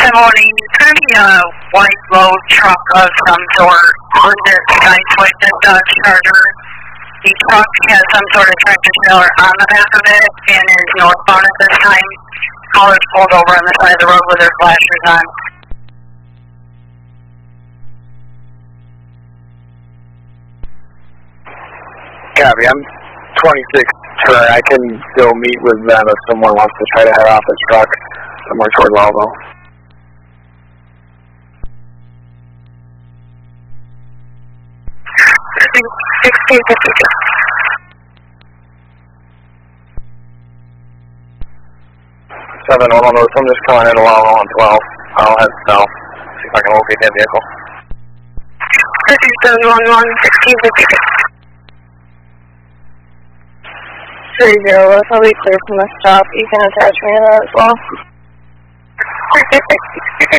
Good morning. Currently a white load truck of some sort on this guy's with the Dodge Charger. The truck has some sort of tractor trailer on the back of it and is northbound at this time. Callers pulled over on the side of the road with their flashers on. Copy, I'm 26 turn. I can still meet with them if someone wants to try to head off the truck somewhere toward Lalvo. Seven, I'm just coming into Lalvo on 12. I'll head south, see if I can locate that vehicle. 711, 1656. 30, that's probably clear from the stop. You can attach me to that as well.